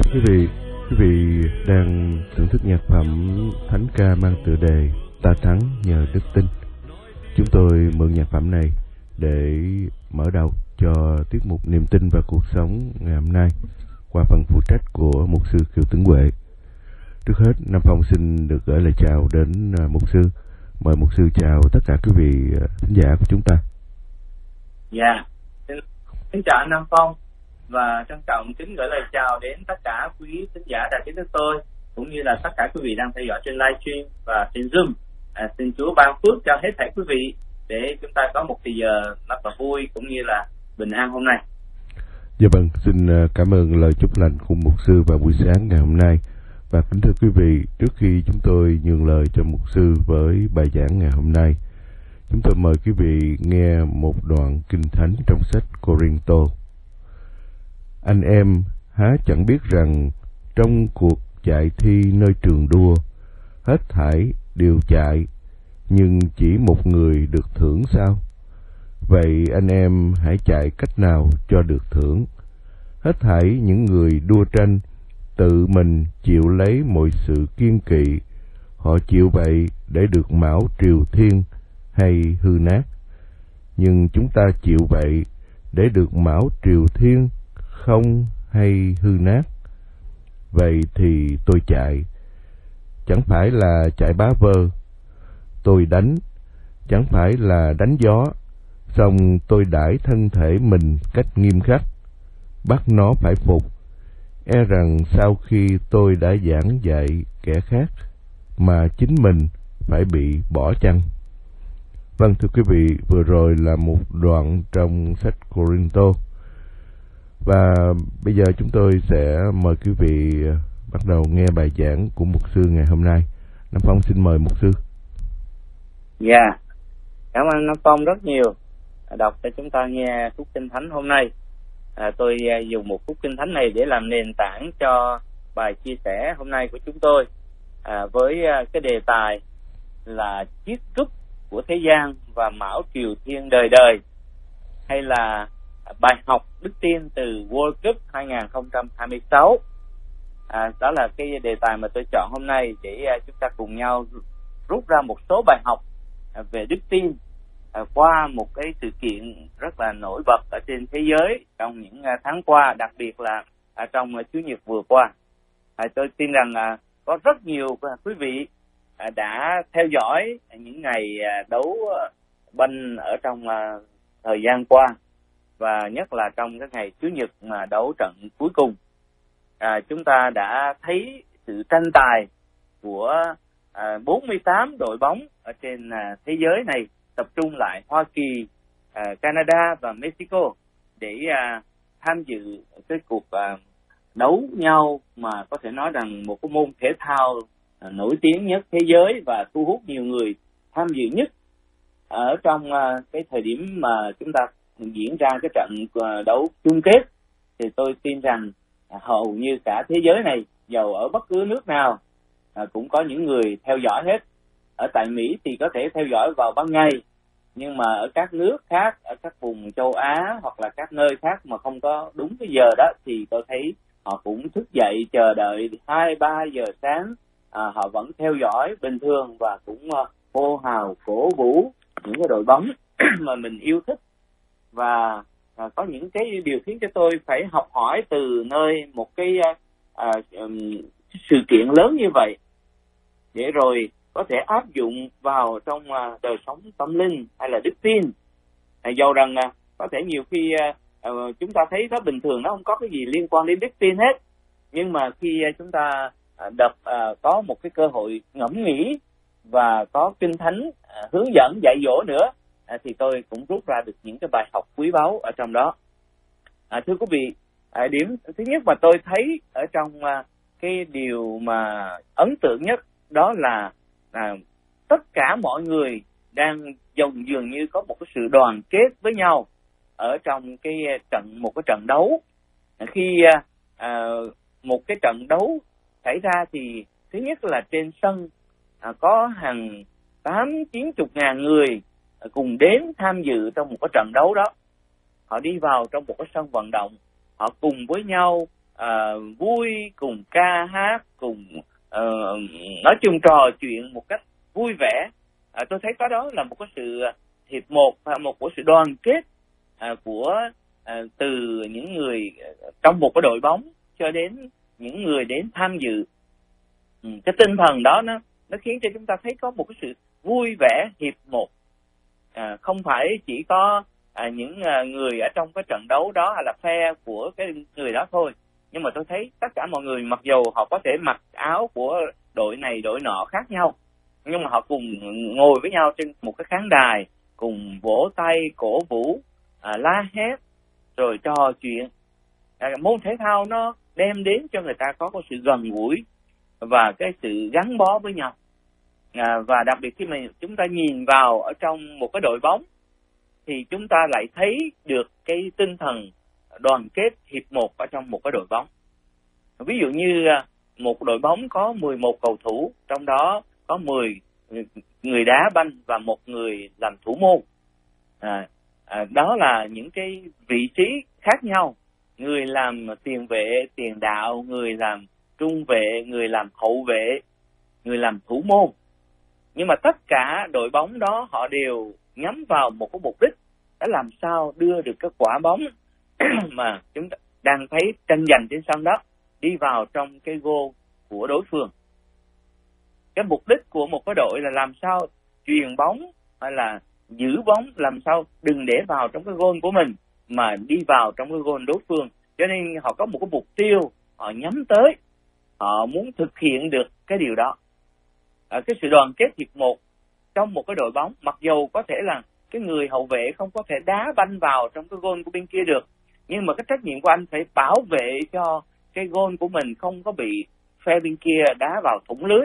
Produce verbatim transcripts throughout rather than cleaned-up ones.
Quý vị, quý vị đang thưởng thức nhạc phẩm thánh ca mang tựa đề Ta Thắng Nhờ Đức Tin. Chúng tôi mượn nhạc phẩm này để mở đầu cho tiết mục Niềm Tin và Cuộc Sống ngày hôm nay qua phần phụ trách của mục sư Kiều Tấn Huệ. Trước hết, Nam Phong xin được gửi lời chào đến mục sư. Mời mục sư chào tất cả quý vị thính giả của chúng ta. Dạ, yeah. Xin chào anh Nam Phong và trân trọng kính gửi lời chào đến tất cả quý thính giả đã kính thưa tôi, cũng như là tất cả quý vị đang theo dõi trên livestream và trên Zoom. À, xin Chúa ban phước cho hết thảy quý vị để chúng ta có một thời giờ rất là vui cũng như là bình an hôm nay. Dạ vâng, xin cảm ơn lời chúc lành của mục sư vào buổi sáng ngày hôm nay. Và kính thưa quý vị, trước khi chúng tôi nhường lời cho mục sư với bài giảng ngày hôm nay, chúng tôi mời quý vị nghe một đoạn kinh thánh trong sách Cô-rinh-tô. Anh em há chẳng biết rằng trong cuộc chạy thi nơi trường đua, hết thảy đều chạy, nhưng chỉ một người được thưởng sao? Vậy anh em hãy chạy cách nào cho được thưởng? Hết thảy những người đua tranh tự mình chịu lấy mọi sự kiên kỵ, họ chịu vậy để được mão triều thiên hay hư nát. Nhưng chúng ta chịu vậy để được mão triều thiên không hay hư nát. Vậy thì tôi chạy, chẳng phải là chạy bá vơ. Tôi đánh, chẳng phải là đánh gió. Xong tôi đãi thân thể mình cách nghiêm khắc, bắt nó phải phục. E rằng sau khi tôi đã giảng dạy kẻ khác, mà chính mình phải bị bỏ chăng. Vâng, thưa quý vị, vừa rồi là một đoạn trong sách Cô-rinh-tô. Và bây giờ chúng tôi sẽ mời quý vị bắt đầu nghe bài giảng của mục sư ngày hôm nay. Nam Phong xin mời mục sư. Dạ, yeah. Cảm ơn Nam Phong rất nhiều. Đọc cho chúng ta nghe phúc kinh thánh hôm nay. À, tôi dùng một phúc kinh thánh này để làm nền tảng cho bài chia sẻ hôm nay của chúng tôi, à, với cái đề tài là chiếc cúp của thế gian và mão triều thiên đời đời, hay là bài học đức tin từ World Cup hai không hai sáu. À, đó là cái đề tài mà tôi chọn hôm nay để chúng ta cùng nhau rút ra một số bài học về đức tin À, qua một cái sự kiện rất là nổi bật ở trên thế giới trong những uh, tháng qua, đặc biệt là uh, trong uh, Chủ nhật vừa qua. À, tôi tin rằng uh, có rất nhiều uh, quý vị uh, đã theo dõi những ngày uh, đấu uh, banh ở trong uh, thời gian qua, và nhất là trong cái ngày Chủ nhật mà đấu trận cuối cùng. À, chúng ta đã thấy sự tranh tài của uh, bốn mươi tám đội bóng ở trên uh, thế giới này tập trung lại Hoa Kỳ, uh, Canada và Mexico để uh, tham dự cái cuộc uh, đấu nhau mà có thể nói rằng một cái môn thể thao uh, nổi tiếng nhất thế giới và thu hút nhiều người tham dự nhất ở trong uh, cái thời điểm mà chúng ta diễn ra cái trận uh, đấu chung kết. Thì tôi tin rằng uh, hầu như cả thế giới này, dầu ở bất cứ nước nào, uh, cũng có những người theo dõi hết. Ở tại Mỹ thì có thể theo dõi vào ban ngày, nhưng mà ở các nước khác, ở các vùng châu Á hoặc là các nơi khác mà không có đúng cái giờ đó, thì tôi thấy họ cũng thức dậy chờ đợi hai ba giờ sáng, à, họ vẫn theo dõi bình thường và cũng uh, hô hào cổ vũ những cái đội bóng mà mình yêu thích. Và uh, có những cái điều khiến cho tôi phải học hỏi từ nơi một cái uh, uh, um, sự kiện lớn như vậy, để rồi có thể áp dụng vào trong uh, đời sống tâm linh hay là đức tin. À, dầu rằng uh, có thể nhiều khi uh, uh, chúng ta thấy nó bình thường, nó không có cái gì liên quan đến đức tin hết, nhưng mà khi uh, chúng ta uh, đọc uh, có một cái cơ hội ngẫm nghĩ và có kinh thánh uh, hướng dẫn dạy dỗ nữa, uh, thì tôi cũng rút ra được những cái bài học quý báu ở trong đó. À, thưa quý vị, uh, điểm thứ nhất mà tôi thấy ở trong uh, cái điều mà ấn tượng nhất đó là À, tất cả mọi người đang dường dường như có một cái sự đoàn kết với nhau ở trong cái trận một cái trận đấu. Khi à, một cái trận đấu xảy ra thì thứ nhất là trên sân à, có hàng tám chín chục ngàn người cùng đến tham dự trong một cái trận đấu đó. Họ đi vào trong một cái sân vận động, họ cùng với nhau à, vui, cùng ca hát, cùng à, nói chung trò chuyện một cách vui vẻ. À, tôi thấy có đó là một cái sự hiệp một, một cái sự đoàn kết à, của à, từ những người trong một cái đội bóng cho đến những người đến tham dự. Ừ, cái tinh thần đó nó nó khiến cho chúng ta thấy có một cái sự vui vẻ hiệp một. À, không phải chỉ có à, những à, người ở trong cái trận đấu đó hay là phe của cái người đó thôi, nhưng mà tôi thấy tất cả mọi người, mặc dù họ có thể mặc áo của đội này đội nọ khác nhau, nhưng mà họ cùng ngồi với nhau trên một cái khán đài, cùng vỗ tay cổ vũ, à, la hét rồi trò chuyện. À, môn thể thao nó đem đến cho người ta có cái sự gần gũi và cái sự gắn bó với nhau. À, và đặc biệt khi mà chúng ta nhìn vào ở trong một cái đội bóng thì chúng ta lại thấy được cái tinh thần đoàn kết hiệp một ở trong một cái đội bóng. Ví dụ như một đội bóng có mười một cầu thủ, trong đó có mười người đá banh và một người làm thủ môn. À, à, đó là những cái vị trí khác nhau. Người làm tiền vệ, tiền đạo, người làm trung vệ, người làm hậu vệ, người làm thủ môn. Nhưng mà tất cả đội bóng đó họ đều nhắm vào một cái mục đích, đã làm sao đưa được cái quả bóng mà chúng ta đang thấy tranh giành trên sân đó đi vào trong cái goal của đối phương. Cái mục đích của một cái đội là làm sao chuyền bóng hay là giữ bóng, làm sao đừng để vào trong cái goal của mình mà đi vào trong cái goal đối phương. Cho nên họ có một cái mục tiêu họ nhắm tới, họ muốn thực hiện được cái điều đó. À, cái sự đoàn kết hiệp một trong một cái đội bóng, mặc dù có thể là cái người hậu vệ không có thể đá banh vào trong cái goal của bên kia được, nhưng mà cái trách nhiệm của anh phải bảo vệ cho cái goal của mình không có bị phe bên kia đá vào thủng lưới.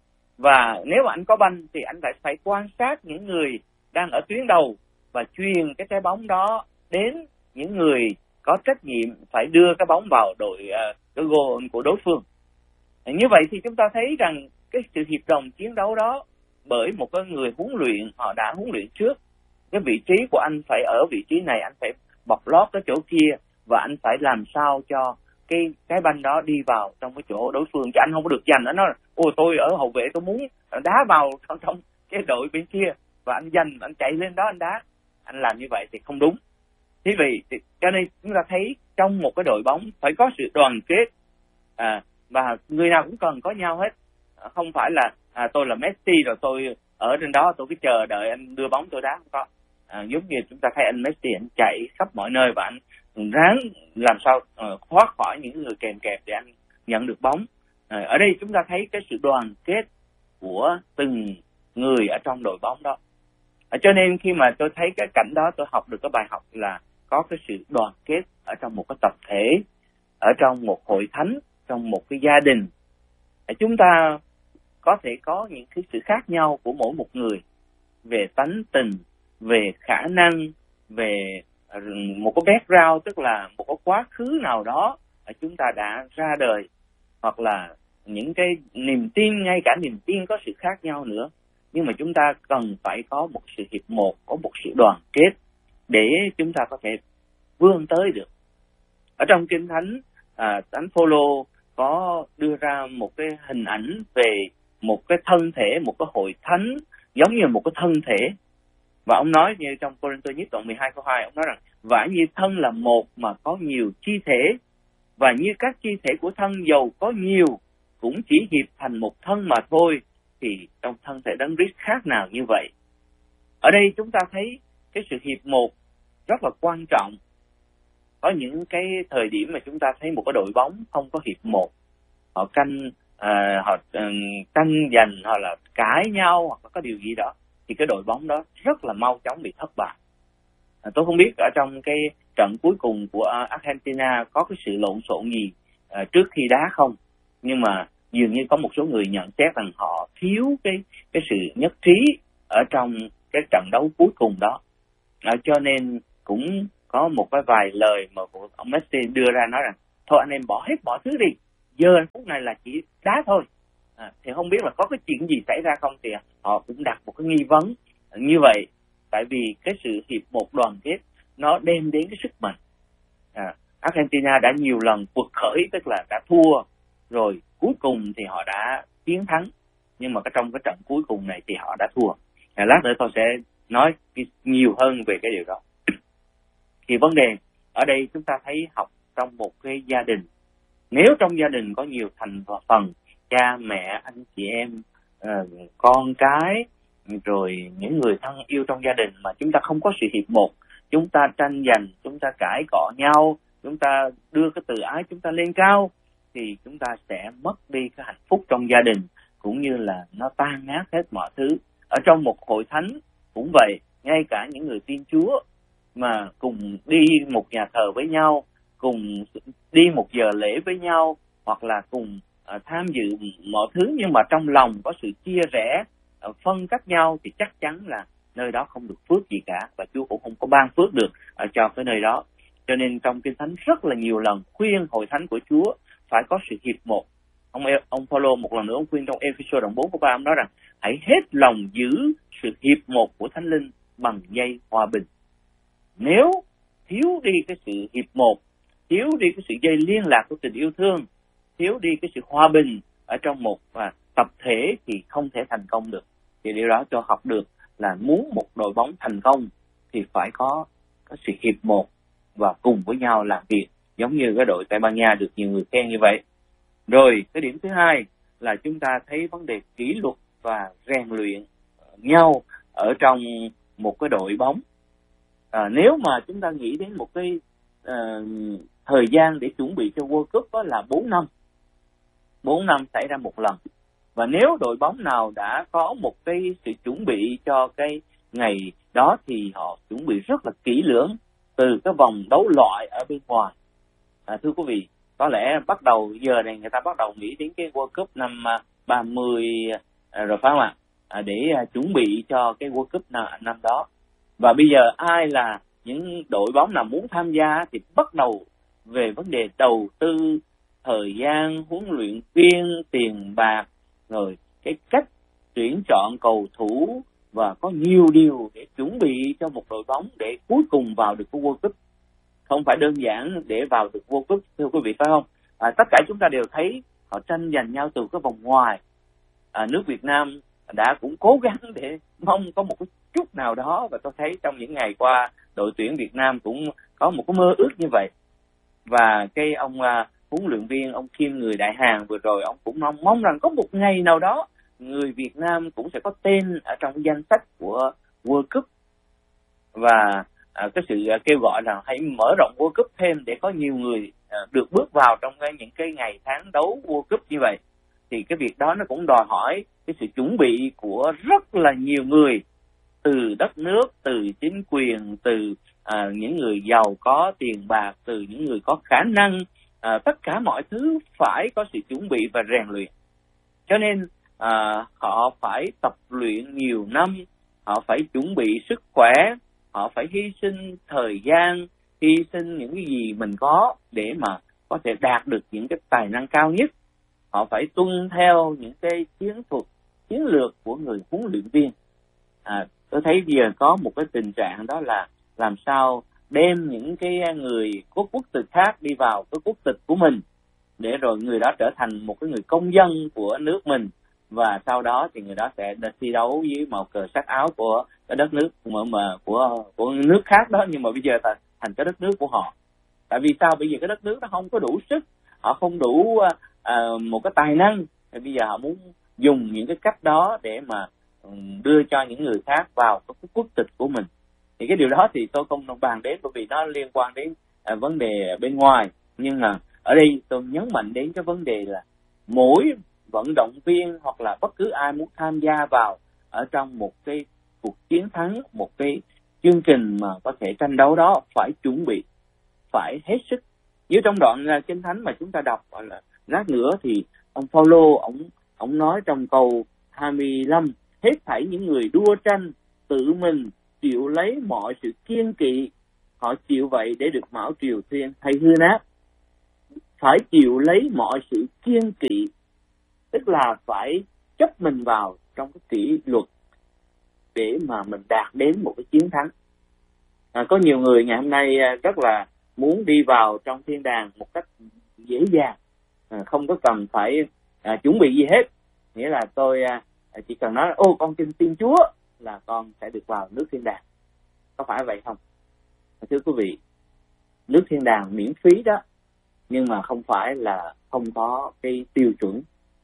Và nếu mà anh có banh thì anh lại phải quan sát những người đang ở tuyến đầu và truyền cái trái bóng đó đến những người có trách nhiệm phải đưa cái bóng vào đội uh, cái goal của đối phương. Như vậy thì chúng ta thấy rằng cái sự hiệp đồng chiến đấu đó bởi một cái người huấn luyện, họ đã huấn luyện trước cái vị trí của anh phải ở vị trí này, anh phải bọc lót cái chỗ kia và anh phải làm sao cho cái cái banh đó đi vào trong cái chỗ đối phương, chứ anh không có được giành. Nó nói ôi tôi ở hậu vệ tôi muốn đá vào trong, trong cái đội bên kia và anh giành, anh chạy lên đó anh đá. Anh làm như vậy thì không đúng. Thế vì thì, cho nên chúng ta thấy trong một cái đội bóng phải có sự đoàn kết, à, và người nào cũng cần có nhau hết. Không phải là à, tôi là Messi rồi tôi ở trên đó tôi cứ chờ đợi anh đưa bóng tôi đá, không có. À, giống như chúng ta thấy anh Messi anh chạy khắp mọi nơi và anh ráng làm sao uh, thoát khỏi những người kèm kẹp để anh nhận được bóng. À, ở đây chúng ta thấy cái sự đoàn kết của từng người ở trong đội bóng đó. À, cho nên khi mà tôi thấy cái cảnh đó, tôi học được cái bài học là có cái sự đoàn kết ở trong một cái tập thể, ở trong một hội thánh, trong một cái gia đình. À, chúng ta có thể có những cái sự khác nhau của mỗi một người về tánh tình, về khả năng, về một cái background, tức là một cái quá khứ nào đó chúng ta đã ra đời, hoặc là những cái niềm tin, ngay cả niềm tin có sự khác nhau nữa. Nhưng mà chúng ta cần phải có một sự hiệp một, có một sự đoàn kết để chúng ta có thể vươn tới được. Ở trong Kinh Thánh, à, Thánh Phaolô có đưa ra một cái hình ảnh về một cái thân thể, một cái hội thánh giống như một cái thân thể. Và ông nói như trong Cô-rinh-tô nhất đoạn mười hai câu hai, ông nói rằng vả như thân là một mà có nhiều chi thể, và như các chi thể của thân dầu có nhiều cũng chỉ hiệp thành một thân mà thôi, thì trong thân thể Đấng Christ khác nào như vậy. Ở đây chúng ta thấy cái sự hiệp một rất là quan trọng. Có những cái thời điểm mà chúng ta thấy một cái đội bóng không có hiệp một, họ canh à, họ uh, tranh giành, hoặc là cãi nhau, hoặc là có điều gì đó, thì cái đội bóng đó rất là mau chóng bị thất bại. À, tôi không biết ở trong cái trận cuối cùng của Argentina có cái sự lộn xộn gì à, trước khi đá không, nhưng mà dường như có một số người nhận xét rằng họ thiếu cái cái sự nhất trí ở trong cái trận đấu cuối cùng đó. À, cho nên cũng có một cái vài lời mà ông Messi đưa ra nói rằng thôi anh em bỏ hết mọi thứ đi, giờ phút này là chỉ đá thôi. À, thì không biết là có cái chuyện gì xảy ra không, thì họ cũng đặt một cái nghi vấn như vậy. Tại vì cái sự hiệp một đoàn kết nó đem đến cái sức mạnh. À, Argentina đã nhiều lần quật khởi, tức là đã thua rồi cuối cùng thì họ đã chiến thắng, nhưng mà cái trong cái trận cuối cùng này thì họ đã thua. À, lát nữa tôi sẽ nói nhiều hơn về cái điều đó. Thì vấn đề ở đây chúng ta thấy học trong một cái gia đình, nếu trong gia đình có nhiều thành phần, cha mẹ, anh chị em, uh, con cái, rồi những người thân yêu trong gia đình mà chúng ta không có sự hiệp một, chúng ta tranh giành, chúng ta cãi cọ nhau, chúng ta đưa cái từ ái chúng ta lên cao, thì chúng ta sẽ mất đi cái hạnh phúc trong gia đình, cũng như là nó tan nát hết mọi thứ. Ở trong một hội thánh cũng vậy, ngay cả những người tin Chúa mà cùng đi một nhà thờ với nhau, cùng đi một giờ lễ với nhau, hoặc là cùng uh, tham dự mọi thứ, nhưng mà trong lòng có sự chia rẽ, uh, phân cách nhau, thì chắc chắn là nơi đó không được phước gì cả, và Chúa cũng không có ban phước được uh, cho cái nơi đó. Cho nên trong Kinh Thánh rất là nhiều lần khuyên hội thánh của Chúa phải có sự hiệp một. Ông ông Phaolô một lần nữa ông khuyên trong Ê-phê-sô đoạn bốn câu ba, ông nói rằng hãy hết lòng giữ sự hiệp một của Thánh Linh bằng dây hòa bình. Nếu thiếu đi cái sự hiệp một, thiếu đi cái sự dây liên lạc của tình yêu thương, thiếu đi cái sự hòa bình ở trong một à, tập thể thì không thể thành công được. Thì điều đó cho học được là muốn một đội bóng thành công thì phải có, có sự hiệp một và cùng với nhau làm việc, giống như cái đội Tây Ban Nha được nhiều người khen như vậy. Rồi cái điểm thứ hai là chúng ta thấy vấn đề kỷ luật và rèn luyện nhau ở trong một cái đội bóng. À, nếu mà chúng ta nghĩ đến một cái uh, thời gian để chuẩn bị cho World Cup đó là bốn năm, bốn năm xảy ra một lần, và nếu đội bóng nào đã có một cái sự chuẩn bị cho cái ngày đó thì họ chuẩn bị rất là kỹ lưỡng từ cái vòng đấu loại ở bên ngoài. À, thưa quý vị, có lẽ bắt đầu giờ này người ta bắt đầu nghĩ đến cái World Cup năm ba mươi à, rồi phải không ạ? À, để à, chuẩn bị cho cái World Cup năm, năm đó. Và bây giờ ai là những đội bóng nào muốn tham gia thì bắt đầu về vấn đề đầu tư, thời gian, huấn luyện viên, tiền bạc, rồi cái cách tuyển chọn cầu thủ, và có nhiều điều để chuẩn bị cho một đội bóng để cuối cùng vào được cái World Cup. Không phải đơn giản để vào được World Cup, thưa quý vị, phải không? À, tất cả chúng ta đều thấy họ tranh giành nhau từ cái vòng ngoài. À, nước Việt Nam đã cũng cố gắng để mong có một cái chút nào đó, và tôi thấy trong những ngày qua đội tuyển Việt Nam cũng có một cái mơ ước như vậy. Và cái ông à, huấn luyện viên ông Kim người Đại Hàn vừa rồi, ông cũng mong mong rằng có một ngày nào đó người Việt Nam cũng sẽ có tên ở trong danh sách của World Cup. Và à, cái sự à, kêu gọi là hãy mở rộng World Cup thêm để có nhiều người à, được bước vào trong cái, những cái ngày tháng đấu World Cup như vậy. Thì cái việc đó nó cũng đòi hỏi cái sự chuẩn bị của rất là nhiều người, từ đất nước, từ chính quyền, từ à, những người giàu có tiền bạc, từ những người có khả năng, à, tất cả mọi thứ phải có sự chuẩn bị và rèn luyện. Cho nên à, họ phải tập luyện nhiều năm, họ phải chuẩn bị sức khỏe, họ phải hy sinh thời gian, hy sinh những cái gì mình có để mà có thể đạt được những cái tài năng cao nhất. Họ phải tuân theo những cái chiến thuật, chiến lược của người huấn luyện viên. À, tôi thấy bây giờ có một cái tình trạng đó là làm sao đem những cái người có quốc tịch khác đi vào cái quốc tịch của mình, để rồi người đó trở thành một cái người công dân của nước mình, và sau đó thì người đó sẽ thi đấu với màu cờ sắc áo của cái đất nước mà, mà của của nước khác đó, nhưng mà bây giờ thành cái đất nước của họ. Tại vì sao? Bây giờ cái đất nước nó không có đủ sức, họ không đủ à, một cái tài năng, thì bây giờ họ muốn dùng những cái cách đó để mà đưa cho những người khác vào cái quốc tịch của mình. Thì cái điều đó thì tôi không bàn đến, bởi vì nó liên quan đến à, vấn đề bên ngoài. Nhưng mà ở đây tôi nhấn mạnh đến cái vấn đề là mỗi vận động viên hoặc là bất cứ ai muốn tham gia vào ở trong một cái cuộc chiến thắng, một cái chương trình mà có thể tranh đấu đó, phải chuẩn bị, phải hết sức. Như trong đoạn Kinh Thánh mà chúng ta đọc là lát nữa thì ông Phaolô ông ông nói trong câu hai mươi lăm, hết thảy những người đua tranh tự mình chịu lấy mọi sự kiêng kỵ, họ chịu vậy để được mão triều thiên hay hư nát. Phải chịu lấy mọi sự kiêng kỵ, tức là phải chấp mình vào trong cái kỷ luật để mà mình đạt đến một cái chiến thắng. À, có nhiều người ngày hôm nay rất là muốn đi vào trong thiên đàng một cách dễ dàng, à, không có cần phải à, chuẩn bị gì hết. Nghĩa là tôi à, chỉ cần nói ô con tin tin Chúa là con sẽ được vào nước thiên đàng. Có phải vậy không? Thưa quý vị, nước thiên đàng miễn phí đó, nhưng mà không phải là không có cái tiêu chuẩn.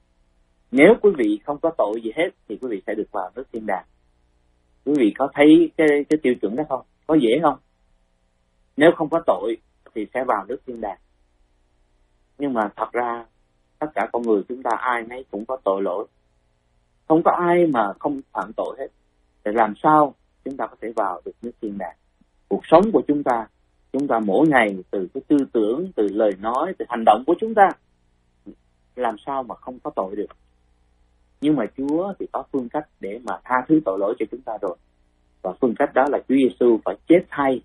Nếu quý vị không có tội gì hết thì quý vị sẽ được vào nước thiên đàng. Quý vị có thấy cái, cái tiêu chuẩn đó không? Có dễ không? Nếu không có tội thì sẽ vào nước thiên đàng. Nhưng mà thật ra tất cả con người chúng ta ai nấy cũng có tội lỗi. Không có ai mà không phạm tội hết. Thì làm sao chúng ta có thể vào được nước thiên đàng? Cuộc sống của chúng ta, chúng ta mỗi ngày từ cái tư tưởng, từ lời nói, từ hành động của chúng ta, làm sao mà không có tội được? Nhưng mà Chúa thì có phương cách để mà tha thứ tội lỗi cho chúng ta rồi. Và phương cách đó là Chúa Giêsu phải chết thay.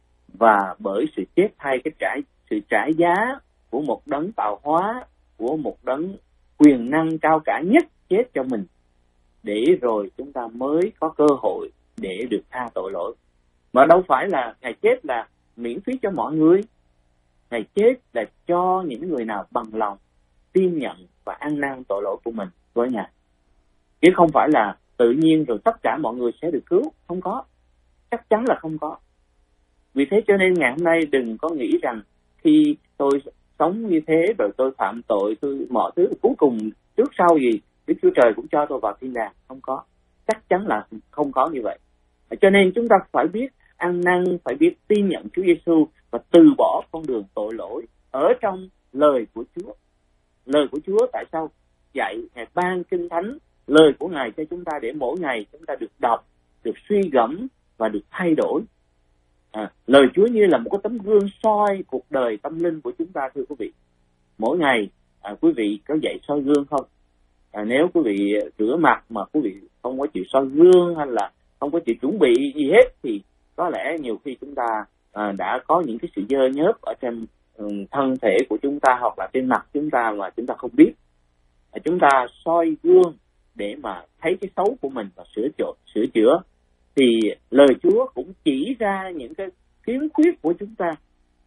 Và bởi sự chết thay, cái trải, sự trả giá của một đấng tạo hóa, của một đấng quyền năng cao cả nhất chết cho mình, để rồi chúng ta mới có cơ hội để được tha tội lỗi. Mà đâu phải là Ngài chết là miễn phí cho mọi người. Ngài chết là cho những người nào bằng lòng tin nhận và ăn năn tội lỗi của mình với Ngài. Chứ không phải là tự nhiên rồi tất cả mọi người sẽ được cứu. Không có. Chắc chắn là không có. Vì thế cho nên ngày hôm nay đừng có nghĩ rằng khi tôi sống như thế rồi tôi phạm tội, tôi mọi thứ cuối cùng trước sau gì Đức Chúa Trời cũng cho tôi vào thiên đàng. Không có. Chắc chắn là không có như vậy. Cho nên chúng ta phải biết ăn năn, phải biết tin nhận Chúa Giêsu và từ bỏ con đường tội lỗi ở trong lời của Chúa. Lời của Chúa tại sao dạy, Ngài ban Kinh Thánh, lời của Ngài cho chúng ta để mỗi ngày chúng ta được đọc, được suy gẫm và được thay đổi. À, lời Chúa như là một cái tấm gương soi cuộc đời tâm linh của chúng ta, thưa quý vị. Mỗi ngày à, quý vị có dậy soi gương không? À, nếu quý vị rửa mặt mà quý vị không có chịu soi gương hay là không có chịu chuẩn bị gì hết thì có lẽ nhiều khi chúng ta à, đã có những cái sự dơ nhớp ở trên um, thân thể của chúng ta hoặc là trên mặt chúng ta mà chúng ta không biết. À, chúng ta soi gương để mà thấy cái xấu của mình và sửa chữa, sửa chữa. Thì lời Chúa cũng chỉ ra những cái khiếm khuyết của chúng ta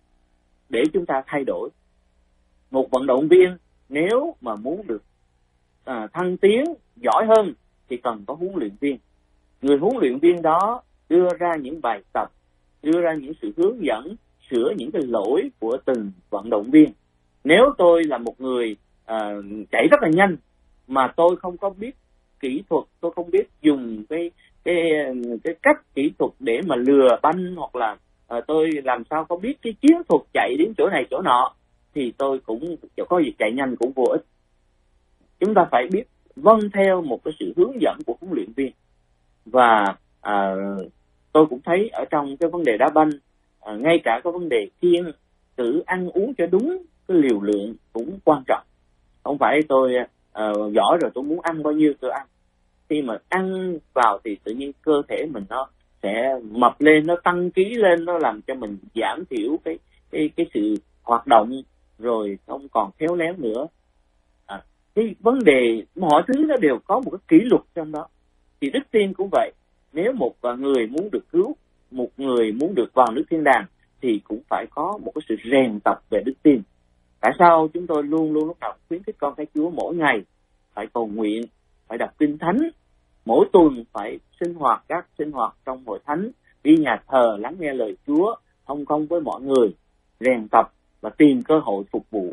để chúng ta thay đổi. Một vận động viên nếu mà muốn được à, thăng tiến giỏi hơn thì cần có huấn luyện viên. Người huấn luyện viên đó đưa ra những bài tập, đưa ra những sự hướng dẫn, sửa những cái lỗi của từng vận động viên. Nếu tôi là một người à, chạy rất là nhanh mà tôi không có biết kỹ thuật, tôi không biết dùng cái cái cái cách kỹ thuật để mà lừa banh, hoặc là à, tôi làm sao có biết cái chiến thuật chạy đến chỗ này chỗ nọ, thì tôi cũng có gì chạy nhanh cũng vô ích. Chúng ta phải biết vâng theo một cái sự hướng dẫn của huấn luyện viên. Và à, tôi cũng thấy ở trong cái vấn đề đá banh, à, ngay cả cái vấn đề kiêng tự ăn uống cho đúng cái liều lượng cũng quan trọng. Không phải tôi à, giỏi rồi tôi muốn ăn bao nhiêu tôi ăn. Khi mà ăn vào thì tự nhiên cơ thể mình nó sẽ mập lên, nó tăng ký lên, nó làm cho mình giảm thiểu cái cái cái sự hoạt động, rồi không còn khéo léo nữa. À, cái vấn đề mọi thứ nó đều có một cái kỷ luật trong đó. Thì đức tin cũng vậy. Nếu một người muốn được cứu, một người muốn được vào nước thiên đàng thì cũng phải có một cái sự rèn tập về đức tin. Tại sao chúng tôi luôn luôn lúc nào khuyến khích con cái Chúa mỗi ngày phải cầu nguyện, phải đọc Kinh Thánh, mỗi tuần phải sinh hoạt các sinh hoạt trong hội thánh, đi nhà thờ lắng nghe lời Chúa, thông công với mọi người, rèn tập và tìm cơ hội phục vụ.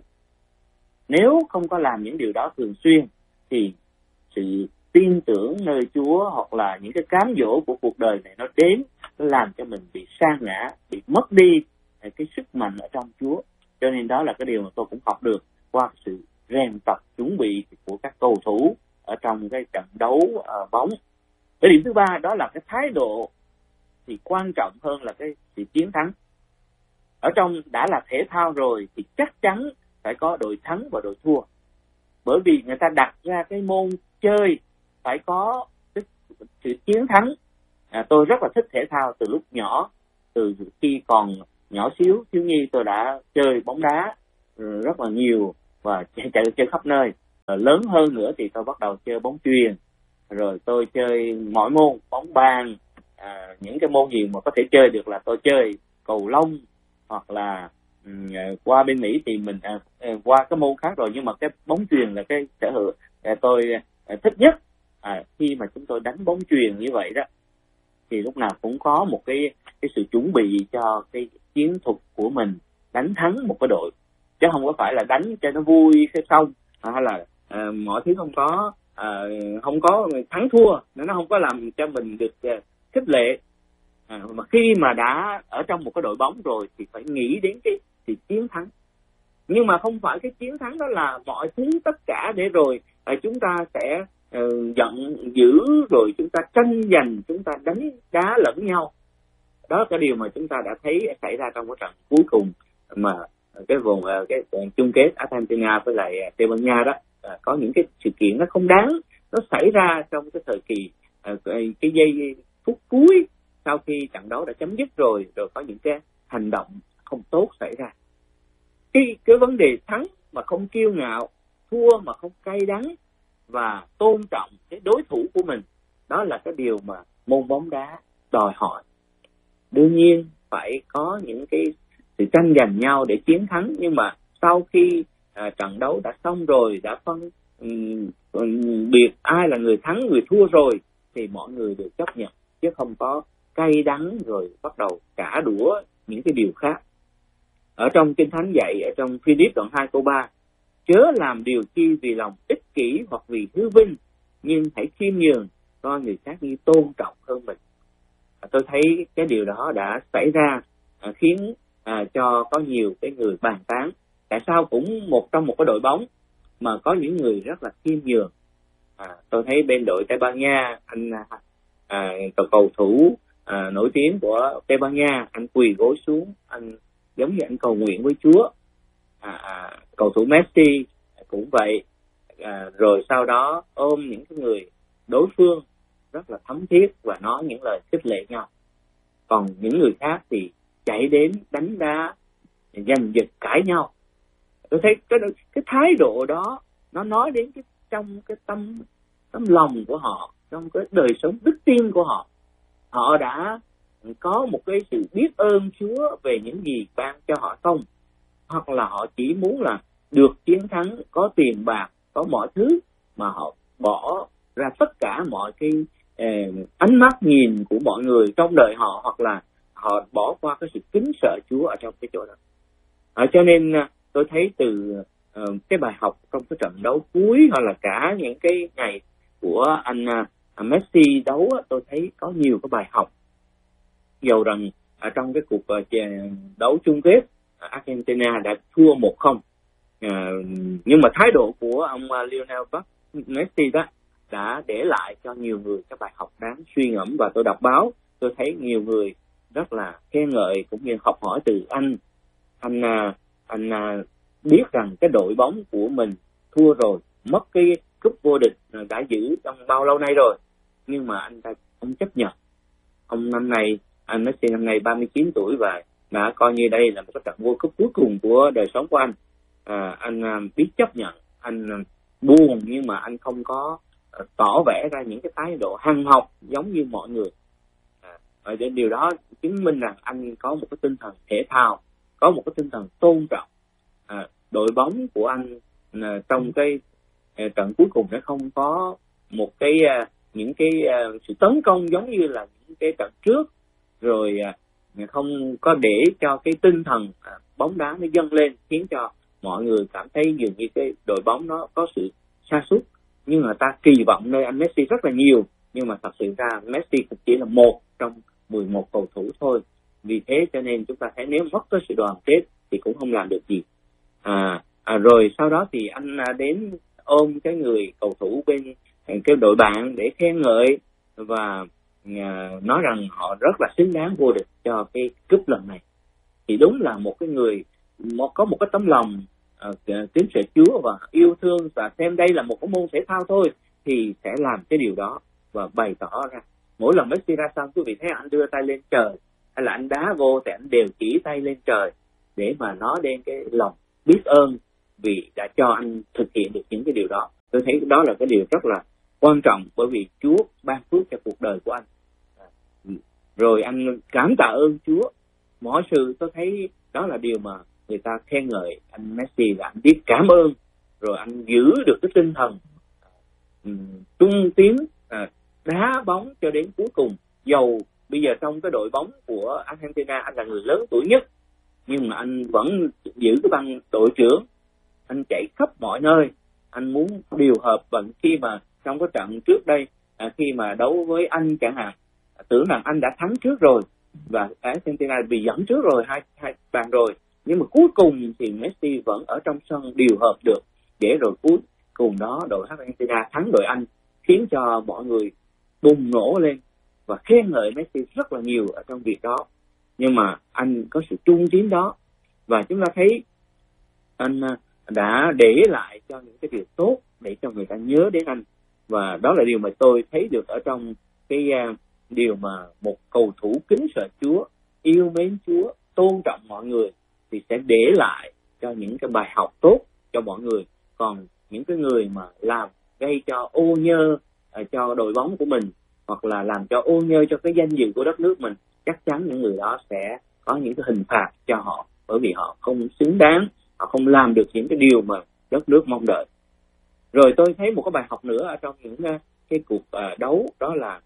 Nếu không có làm những điều đó thường xuyên thì sự tin tưởng nơi Chúa hoặc là những cái cám dỗ của cuộc đời này nó đến, nó làm cho mình bị sa ngã, bị mất đi cái sức mạnh ở trong Chúa. Cho nên đó là cái điều mà tôi cũng học được qua sự rèn tập chuẩn bị của các cầu thủ ở trong cái trận đấu uh, bóng. Cái điểm thứ ba đó là cái thái độ thì quan trọng hơn là cái sự chiến thắng. Ở trong đã là thể thao rồi thì chắc chắn phải có đội thắng và đội thua. Bởi vì người ta đặt ra cái môn chơi phải có cái sự chiến thắng. À, tôi rất là thích thể thao từ lúc nhỏ, từ khi còn nhỏ xíu, thiếu nhi tôi đã chơi bóng đá rất là nhiều và chạy, chạy chơi khắp nơi. À, lớn hơn nữa thì tôi bắt đầu chơi bóng chuyền, rồi tôi chơi mọi môn, bóng bàn, à, những cái môn gì mà có thể chơi được là tôi chơi, cầu lông hoặc là qua bên Mỹ thì mình à, qua cái môn khác rồi, nhưng mà cái bóng chuyền là cái sở hữu à, tôi à, thích nhất. À, khi mà chúng tôi đánh bóng chuyền như vậy đó thì lúc nào cũng có một cái cái sự chuẩn bị cho cái chiến thuật của mình đánh thắng một cái đội, chứ không có phải là đánh cho nó vui cái xong à, hay là à, mọi thứ không có à, không có thắng thua, nó không có làm cho mình được à, khích lệ. À, mà khi mà đã ở trong một cái đội bóng rồi thì phải nghĩ đến cái thì chiến thắng, nhưng mà không phải cái chiến thắng đó là mọi thứ tất cả để rồi à, chúng ta sẽ uh, giận dữ rồi chúng ta tranh giành, chúng ta đánh đá lẫn nhau. Đó là cái điều mà chúng ta đã thấy xảy ra trong cái trận cuối cùng mà cái vùng uh, cái chung kết Argentina với lại Tây Ban Nha đó. À, có những cái sự kiện nó không đáng nó xảy ra trong cái thời kỳ uh, cái, cái giây phút cuối sau khi trận đấu đã chấm dứt rồi, rồi có những cái hành động không tốt xảy ra. Cái, cái vấn đề thắng mà không kiêu ngạo, thua mà không cay đắng và tôn trọng cái đối thủ của mình, đó là cái điều mà môn bóng đá đòi hỏi. Đương nhiên phải có những cái sự tranh giành nhau để chiến thắng, nhưng mà sau khi à, trận đấu đã xong rồi, đã phân um, biệt ai là người thắng người thua rồi thì mọi người đều chấp nhận, chứ không có cay đắng rồi bắt đầu trả đũa những cái điều khác. Ở trong Kinh Thánh dạy, ở trong Philip đoạn hai câu ba, chớ làm điều chi vì lòng ích kỷ hoặc vì hư vinh, nhưng hãy khiêm nhường, coi người khác như tôn trọng hơn mình. À, tôi thấy cái điều đó đã xảy ra à, khiến à, cho có nhiều cái người bàn tán. Tại sao cũng một trong một cái đội bóng mà có những người rất là khiêm nhường? À, tôi thấy bên đội Tây Ban Nha, anh à, cầu, cầu thủ à, nổi tiếng của Tây Ban Nha, anh quỳ gối xuống, anh giống như anh cầu nguyện với Chúa. À, à, cầu thủ Messi cũng vậy. À, rồi sau đó ôm những cái người đối phương rất là thấm thiết và nói những lời khích lệ nhau. Còn những người khác thì chạy đến đánh đá, giành giật cãi nhau. Tôi thấy cái cái thái độ đó nó nói đến cái trong cái tâm tâm lòng của họ, trong cái đời sống đức tin của họ. Họ đã có một cái sự biết ơn Chúa về những gì ban cho họ không, hoặc là họ chỉ muốn là được chiến thắng, có tiền bạc, có mọi thứ, mà họ bỏ ra tất cả mọi cái eh, ánh mắt nhìn của mọi người trong đời họ, hoặc là họ bỏ qua cái sự kính sợ Chúa ở trong cái chỗ đó. À, cho nên tôi thấy từ uh, cái bài học trong cái trận đấu cuối, hoặc là cả những cái ngày của anh uh, Messi đấu, tôi thấy có nhiều cái bài học. Dầu rằng ở trong cái cuộc uh, đấu chung kết Argentina đã thua một không, uh, nhưng mà thái độ của ông uh, Lionel Messi đó đã để lại cho nhiều người cái bài học đáng suy ngẫm. Và tôi đọc báo, tôi thấy nhiều người rất là khen ngợi cũng như học hỏi từ anh. Anh uh, anh uh, biết rằng cái đội bóng của mình thua rồi, mất cái cúp vô địch đã giữ trong bao lâu nay rồi, nhưng mà anh ta không chấp nhận. Ông năm nay, anh Messi năm nay ba mươi chín tuổi và đã coi như đây là một cái trận World Cup cuối cùng của đời sống của anh. À, anh uh, biết chấp nhận, anh uh, buồn nhưng mà anh không có uh, tỏ vẻ ra những cái thái độ hằn học giống như mọi người. À, điều đó chứng minh rằng anh có một cái tinh thần thể thao, có một cái tinh thần tôn trọng. À, đội bóng của anh à, trong cái à, trận cuối cùng nó không có một cái à, những cái à, sự tấn công giống như là những cái trận trước, rồi à, không có để cho cái tinh thần à, bóng đá nó dâng lên, khiến cho mọi người cảm thấy dường như cái đội bóng nó có sự sa sút. Nhưng mà ta kỳ vọng nơi anh Messi rất là nhiều, nhưng mà thật sự ra Messi cũng chỉ là một trong mười một cầu thủ thôi. Vì thế cho nên chúng ta thấy nếu mất cái sự đoàn kết thì cũng không làm được gì. À, à rồi sau đó thì anh đến ôm cái người cầu thủ bên cái đội bạn để khen ngợi và à, nói rằng họ rất là xứng đáng vô địch cho cái cúp lần này. Thì đúng là một cái người một, có một cái tấm lòng à, kính sợ Chúa và yêu thương và xem đây là một cái môn thể thao thôi thì sẽ làm cái điều đó và bày tỏ ra. Mỗi lần Messi ra sân, quý vị thấy anh đưa tay lên trời hay là anh đá vô thì anh đều chỉ tay lên trời để mà nói đến cái lòng biết ơn vì đã cho anh thực hiện được những cái điều đó. Tôi thấy đó là cái điều rất là quan trọng, bởi vì Chúa ban phước cho cuộc đời của anh. Rồi anh cảm tạ ơn Chúa. Mọi sự tôi thấy đó là điều mà người ta khen ngợi anh Messi là anh biết cảm ơn, rồi anh giữ được cái tinh thần um, trung tiến à, đá bóng cho đến cuối cùng. Dầu bây giờ trong cái đội bóng của Argentina anh là người lớn tuổi nhất, nhưng mà anh vẫn giữ cái băng đội trưởng, anh chạy khắp mọi nơi, anh muốn điều hợp. Và khi mà trong cái trận trước đây, à, khi mà đấu với Anh chẳng hạn, tưởng rằng anh đã thắng trước rồi và Argentina bị dẫn trước rồi, hai hai bàn rồi, nhưng mà cuối cùng thì Messi vẫn ở trong sân điều hợp được, để rồi cuối cùng đó đội Argentina thắng đội Anh, khiến cho mọi người bùng nổ lên và khen ngợi Messi rất là nhiều ở trong việc đó. Nhưng mà anh có sự trung tín đó, và chúng ta thấy anh đã để lại cho những cái điều tốt để cho người ta nhớ đến anh. Và đó là điều mà tôi thấy được ở trong cái uh, điều mà một cầu thủ kính sợ Chúa, yêu mến Chúa, tôn trọng mọi người thì sẽ để lại cho những cái bài học tốt cho mọi người. Còn những cái người mà làm gây cho ô nhơ uh, cho đội bóng của mình, hoặc là làm cho ô nhơ cho cái danh dự của đất nước mình, chắc chắn những người đó sẽ có những cái hình phạt cho họ, bởi vì họ không xứng đáng, họ không làm được những cái điều mà đất nước mong đợi. Rồi tôi thấy một cái bài học nữa ở trong những cái cuộc uh, đấu, đó là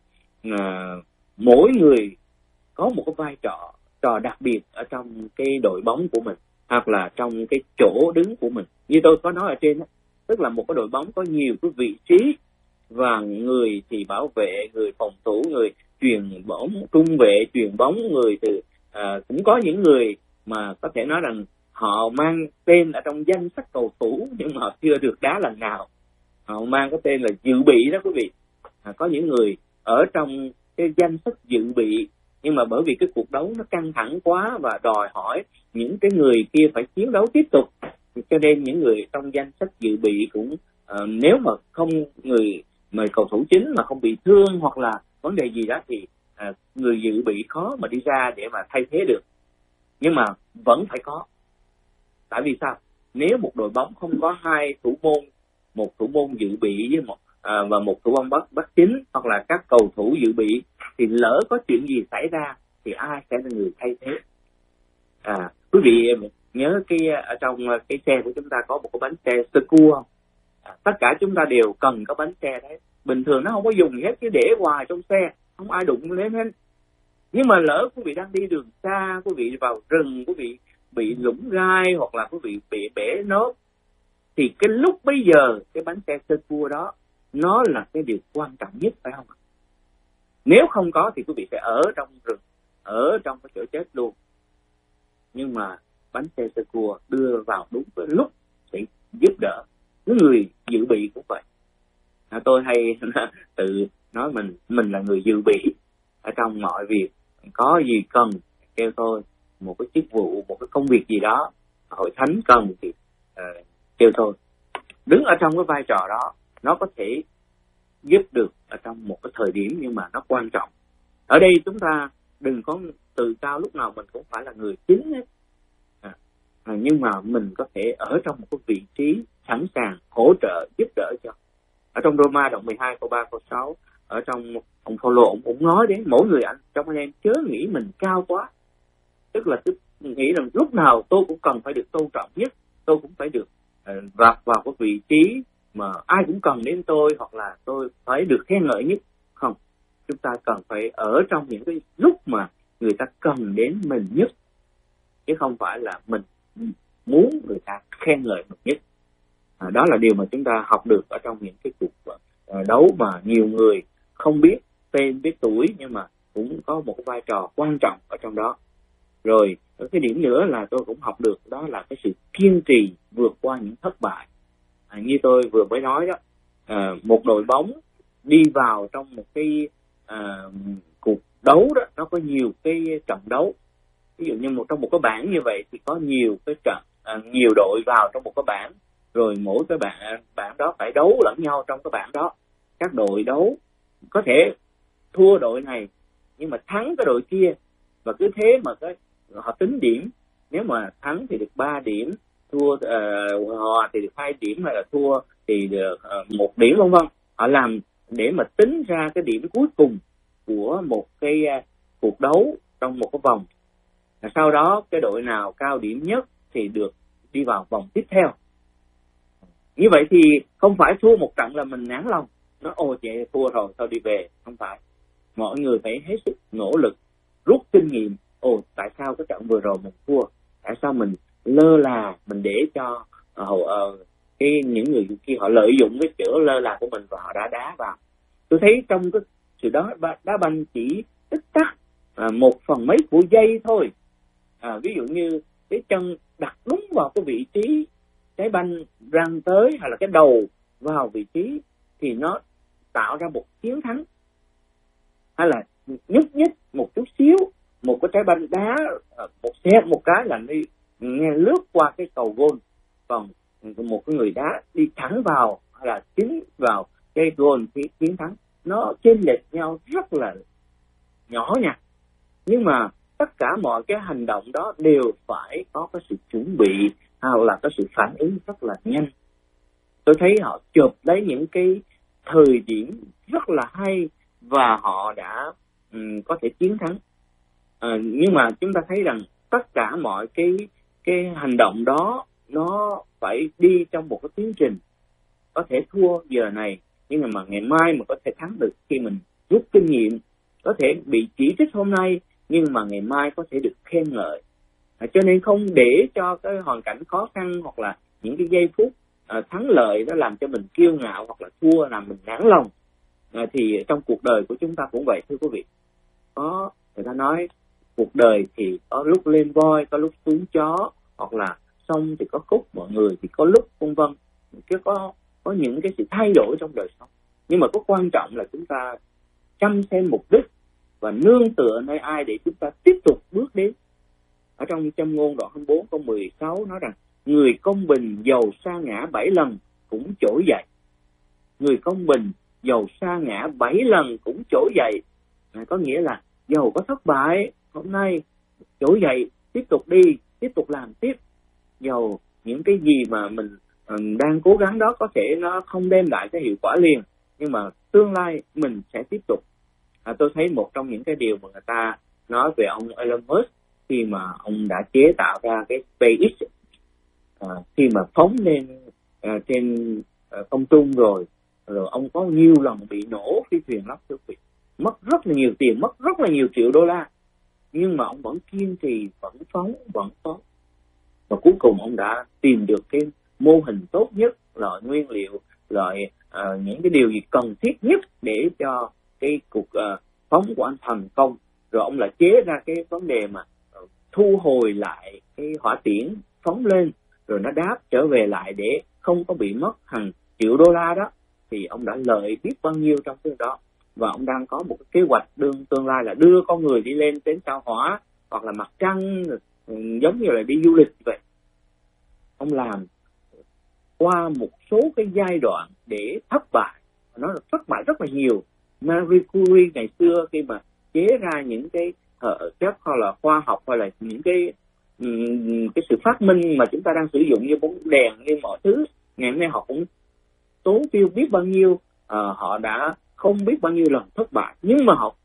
uh, mỗi người có một cái vai trò trò đặc biệt ở trong cái đội bóng của mình, hoặc là trong cái chỗ đứng của mình. Như tôi có nói ở trên đó, tức là một cái đội bóng có nhiều cái vị trí, và người thì bảo vệ, người phòng thủ, người chuyền bóng, trung vệ chuyền bóng, người từ uh, cũng có những người mà có thể nói rằng họ mang tên ở trong danh sách cầu thủ nhưng mà họ chưa được đá lần nào. Họ mang cái tên là dự bị đó quý vị. À, có những người ở trong cái danh sách dự bị, nhưng mà bởi vì cái cuộc đấu nó căng thẳng quá và đòi hỏi những cái người kia phải chiến đấu tiếp tục, cho nên những người trong danh sách dự bị cũng uh, nếu mà không người mà cầu thủ chính mà không bị thương hoặc là vấn đề gì đó thì uh, người dự bị khó mà đi ra để mà thay thế được. Nhưng mà vẫn phải có. Tại vì sao? Nếu một đội bóng không có hai thủ môn, một thủ môn dự bị với một à, và một thủ môn bắt bắt chính, hoặc là các cầu thủ dự bị, thì lỡ có chuyện gì xảy ra thì ai sẽ là người thay thế? À, quý vị nhớ cái ở trong cái xe của chúng ta có một cái bánh xe sơ cua không? À, tất cả chúng ta đều cần có bánh xe đấy. Bình thường nó không có dùng gì hết, chứ để hoài trong xe không ai đụng đến hết. Nhưng mà lỡ quý vị đang đi đường xa, quý vị vào rừng, quý vị bị lũng gai hoặc là quý vị bị bể nốt, thì cái lúc bây giờ cái bánh xe sơ cua đó nó là cái điều quan trọng nhất, phải không? Nếu không có thì quý vị sẽ ở trong rừng, ở trong cái chỗ chết luôn. Nhưng mà bánh xe sơ cua đưa vào đúng cái lúc để giúp đỡ. Cái người dự bị cũng vậy. À, tôi hay tự nói mình mình là người dự bị ở trong mọi việc. Có gì cần kêu tôi, một cái chức vụ, một cái công việc gì đó hội thánh cần thì uh, kêu tôi. Đứng ở trong cái vai trò đó, nó có thể giúp được ở trong một cái thời điểm, nhưng mà nó quan trọng. Ở đây chúng ta đừng có tự cao lúc nào mình cũng phải là người chính ấy. À, à, nhưng mà mình có thể ở trong một cái vị trí sẵn sàng hỗ trợ, giúp đỡ cho. Ở trong Roma đoạn mười hai câu ba câu sáu, ở trong ông Phaolô ông cũng nói đến mỗi người anh trong anh em chớ nghĩ mình cao quá. Tức là tôi nghĩ rằng lúc nào tôi cũng cần phải được tôn trọng nhất, tôi cũng phải được uh, vặt vào cái vị trí mà ai cũng cần đến tôi, hoặc là tôi phải được khen ngợi nhất. Không, chúng ta cần phải ở trong những cái lúc mà người ta cần đến mình nhất, chứ không phải là mình muốn người ta khen ngợi mình nhất. À, đó là điều mà chúng ta học được ở trong những cái cuộc uh, đấu mà nhiều người không biết tên biết tuổi, nhưng mà cũng có một cái vai trò quan trọng ở trong đó. Rồi cái điểm nữa là tôi cũng học được, đó là cái sự kiên trì vượt qua những thất bại. À, như tôi vừa mới nói đó, à, một đội bóng đi vào trong một cái à, cuộc đấu đó, nó có nhiều cái trận đấu. Ví dụ như một trong một cái bảng như vậy thì có nhiều cái trận, à, nhiều đội vào trong một cái bảng, rồi mỗi cái bảng bảng đó phải đấu lẫn nhau trong cái bảng đó. Các đội đấu có thể thua đội này nhưng mà thắng cái đội kia, và cứ thế mà cái họ tính điểm. Nếu mà thắng thì được ba điểm, thua uh, hòa thì được hai điểm, hay là thua thì được uh, một điểm, vân vân. Họ làm để mà tính ra cái điểm cuối cùng của một cái uh, cuộc đấu trong một cái vòng. Sau đó cái đội nào cao điểm nhất thì được đi vào vòng tiếp theo. Như vậy thì không phải thua một trận là mình nản lòng, nói ồ chị thua rồi thôi đi về. Không phải, mọi người phải hết sức nỗ lực rút kinh nghiệm. Ồ tại sao cái trận vừa rồi mình thua, tại sao mình lơ là, mình để cho uh, uh, cái những người kia họ lợi dụng cái kiểu lơ là của mình và họ đã đá vào. Tôi thấy trong cái sự đó đá banh chỉ tích tắc à, một phần mấy của giây thôi. À, ví dụ như cái chân đặt đúng vào cái vị trí cái banh răng tới, hay là cái đầu vào vị trí, thì nó tạo ra một chiến thắng. Hay là nhúc nhích một chút xíu, một cái trái banh đá một xe một cái là đi nghe lướt qua cái cầu gôn, còn một cái người đá đi thẳng vào hay là chính vào cái gôn thì chiến thắng. Nó chênh lệch nhau rất là nhỏ nha, nhưng mà tất cả mọi cái hành động đó đều phải có cái sự chuẩn bị hay là cái sự phản ứng rất là nhanh. Tôi thấy họ chụp lấy những cái thời điểm rất là hay và họ đã um, có thể chiến thắng. À, nhưng mà chúng ta thấy rằng tất cả mọi cái cái hành động đó nó phải đi trong một cái tiến trình. Có thể thua giờ này, nhưng mà ngày mai mà có thể thắng được khi mình rút kinh nghiệm. Có thể bị chỉ trích hôm nay, nhưng mà ngày mai có thể được khen ngợi. À, cho nên không để cho cái hoàn cảnh khó khăn hoặc là những cái giây phút à, thắng lợi đó làm cho mình kiêu ngạo hoặc là thua làm mình nản lòng. À, thì trong cuộc đời của chúng ta cũng vậy thưa quý vị. Có người ta nói cuộc đời thì có lúc lên voi, có lúc xuống chó, hoặc là sông thì có khúc, mọi người thì có lúc, vân vân. Chứ có có những cái sự thay đổi trong đời sống. Nhưng mà có quan trọng là chúng ta chăm xem mục đích và nương tựa nơi ai để chúng ta tiếp tục bước đến. Ở trong Châm ngôn đoạn hai mươi bốn câu mười sáu nói rằng người công bình dầu sa ngã bảy lần cũng trỗi dậy. Người công bình dầu sa ngã bảy lần cũng trỗi dậy. À, có nghĩa là dầu có thất bại hôm nay, trỗi dậy, tiếp tục đi, tiếp tục làm tiếp. Dầu những cái gì mà mình um, đang cố gắng đó có thể nó không đem lại cái hiệu quả liền, nhưng mà tương lai mình sẽ tiếp tục. À, tôi thấy một trong những cái điều mà người ta nói về ông Elon Musk khi mà ông đã chế tạo ra cái SpaceX, à, khi mà phóng lên à, trên à, không trung rồi, rồi ông có nhiều lần bị nổ phi thuyền lắp thưa quý vị, mất rất là nhiều tiền, mất rất là nhiều triệu đô la, nhưng mà ông vẫn kiên trì, vẫn phóng, vẫn phóng. Và cuối cùng ông đã tìm được cái mô hình tốt nhất, loại nguyên liệu, loại uh, những cái điều gì cần thiết nhất để cho cái cuộc uh, phóng của anh thành công. Rồi ông lại chế ra cái vấn đề mà uh, thu hồi lại cái hỏa tiễn phóng lên, rồi nó đáp trở về lại để không có bị mất hàng triệu đô la đó. Thì ông đã lợi biết bao nhiêu trong cái đó. Và ông đang có một cái kế hoạch đương tương lai là đưa con người đi lên đến sao Hỏa hoặc là mặt trăng, giống như là đi du lịch vậy. Ông làm qua một số cái giai đoạn để thất bại, nó là thất bại rất là nhiều. Marie Curie ngày xưa khi mà chế ra những cái chất hoặc là khoa học hay là những cái cái sự phát minh mà chúng ta đang sử dụng như bóng đèn, như mọi thứ ngày hôm nay họ cũng tốn tiêu biết bao nhiêu, uh, họ đã không biết bao nhiêu lần thất bại, nhưng mà họ